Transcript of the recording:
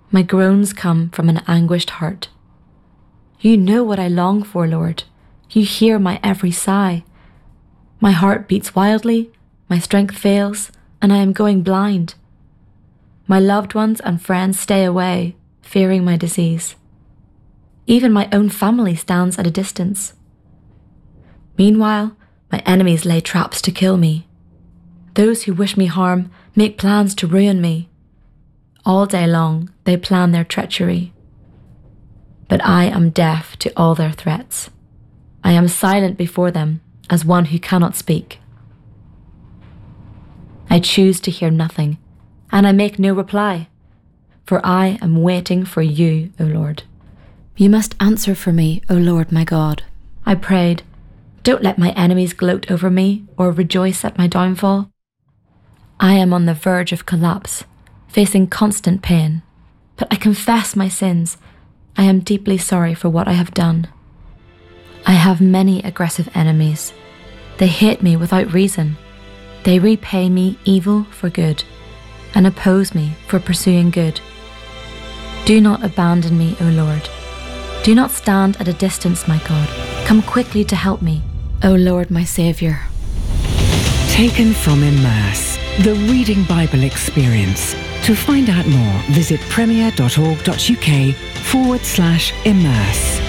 My groans come from an anguished heart. You know what I long for, Lord. You hear my every sigh. My heart beats wildly, my strength fails, and I am going blind. My loved ones and friends stay away, fearing my disease. Even my own family stands at a distance. Meanwhile, my enemies lay traps to kill me. Those who wish me harm make plans to ruin me. All day long, they plan their treachery. But I am deaf to all their threats. I am silent before them as one who cannot speak. I choose to hear nothing, and I make no reply, for I am waiting for you, O Lord. You must answer for me, O Lord my God. I prayed, don't let my enemies gloat over me or rejoice at my downfall. I am on the verge of collapse, facing constant pain, but I confess my sins. I am deeply sorry for what I have done. I have many aggressive enemies. They hate me without reason. They repay me evil for good and oppose me for pursuing good. Do not abandon me, O Lord. Do not stand at a distance, my God. Come quickly to help me, O Lord, my Saviour. Taken from Immerse, the Reading Bible Experience. To find out more, visit premier.org.uk/immerse.